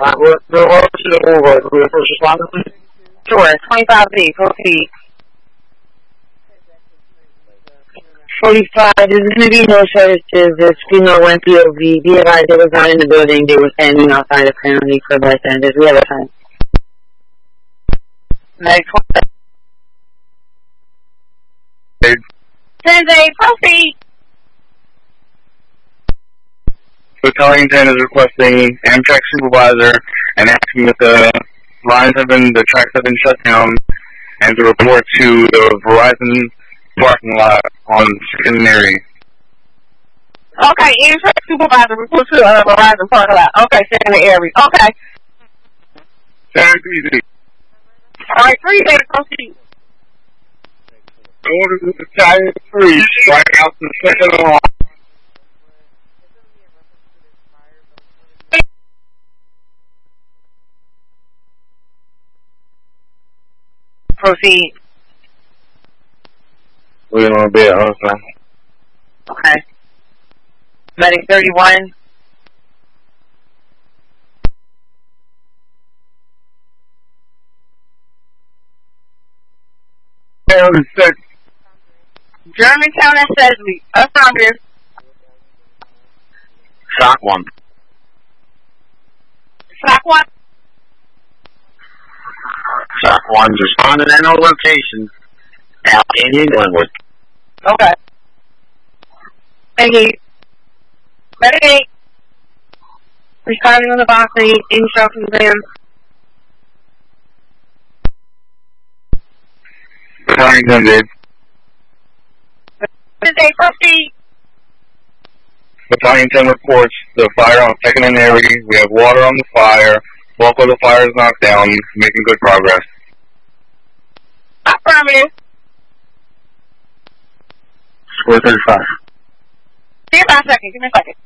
What should I move on? Will first responder, please? Sure, 25B, proceed. 45, there's going to be no services. This female went POV. Be advised they was not in the building. They were standing outside apparently for bystanders. We have a time. Next one. 10-8, proceed. Battalion 10 is requesting Amtrak supervisor and asking if the tracks have been shut down, and to report to the Verizon parking lot on Centenary. Okay, Amtrak supervisor, report to Verizon parking lot. Okay, Centenary. Okay. Easy. All right, 3-8, proceed. Order to Battalion 3, strike out the second alarm. Proceed. We're going to be at home. Okay. Medic 31. Germantown and Sedley. Affirmative. Shock 1. Shock 1. Shock 1's responding at no location out in Glenwood. Okay. Thank you. Medic 8. Responding on the box, any instructions, ma'am? Battalion 10, Dave. They proceed. Battalion 10 reports the fire on 2nd and Erie. We have water on the fire. Bulk of the fire is knocked down, making good progress. Affirmative. Score 35. Give me a second.